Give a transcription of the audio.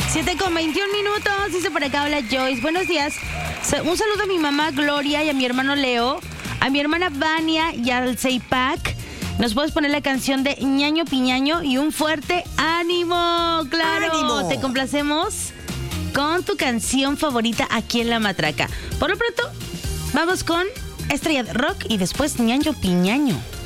7:21. Dice por acá, hola Joyce. Buenos días. Un saludo a mi mamá Gloria y a mi hermano Leo, a mi hermana Vania y al Seipac. ¿Nos puedes poner la canción de Ñaño Piñaño y un fuerte ánimo? ¡Claro! ¡Ánimo! Te complacemos con tu canción favorita aquí en La Matraca. Por lo pronto, vamos con Estrella de Rock y después Ñaño Piñaño.